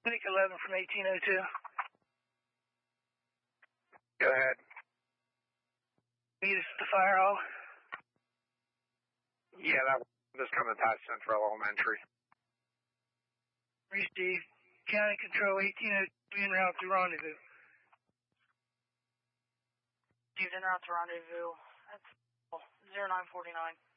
Clinic 11 from 1802. Go ahead. Meet us at the fire hall. Yeah, that was coming past Central Elementary. Received. County Control 1802 en route to rendezvous. Received en route to rendezvous. That's 0949.